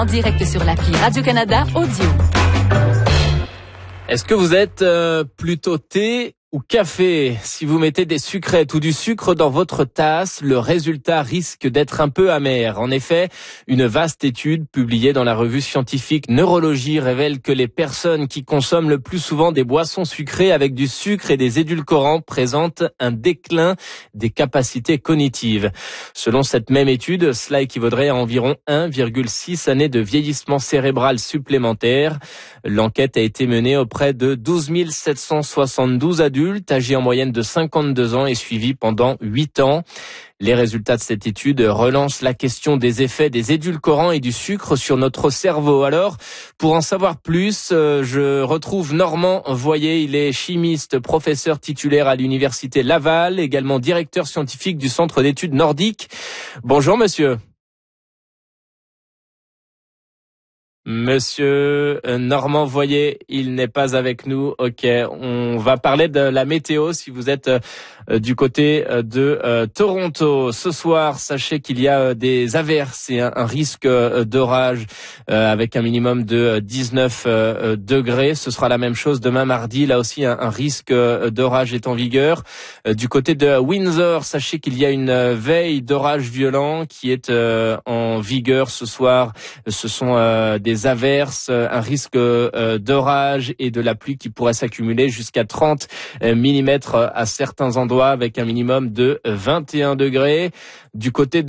En direct sur l'appli Radio-Canada Audio. Est-ce que vous êtes plutôt thé ou café? Si vous mettez des sucrètes ou du sucre dans votre tasse, le résultat risque d'être un peu amer. En effet, une vaste étude publiée dans la revue scientifique Neurologie révèle que les personnes qui consomment le plus souvent des boissons sucrées avec du sucre et des édulcorants présentent un déclin des capacités cognitives. Selon cette même étude, cela équivaudrait à environ 1,6 années de vieillissement cérébral supplémentaire. L'enquête a été menée auprès de 12 772 adultes âgés en moyenne de 52 ans et suivis pendant 8 ans. Les résultats de cette étude relancent la question des effets des édulcorants et du sucre sur notre cerveau. Alors, pour en savoir plus, je retrouve Normand Voyer. Il est chimiste, professeur titulaire à l'université Laval, également directeur scientifique du Centre d'études nordiques. Bonjour monsieur. Monsieur Normand Voyer, il n'est pas avec nous. Ok, on va parler de la météo si vous êtes du côté de Toronto. Ce soir, sachez qu'il y a des averses et un risque d'orage avec un minimum de 19 degrés. Ce sera la même chose demain mardi. Là aussi, un risque d'orage est en vigueur. Du côté de Windsor, sachez qu'il y a une veille d'orage violent qui est en vigueur ce soir. Ce sont des averses, un risque d'orage et de la pluie qui pourrait s'accumuler jusqu'à 30 mm à certains endroits avec un minimum de 21 degrés. Du côté de